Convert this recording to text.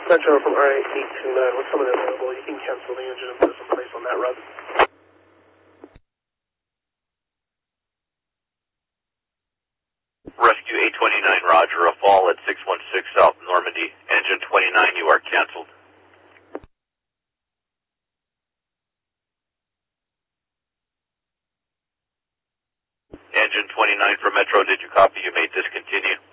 Metro from R829, with someone available, you can cancel the engine and put some place on that run. Rescue 829, roger, a fall at 616 South Normandy. Engine 29, you are canceled. Engine 29 for Metro, did you copy? You may discontinue.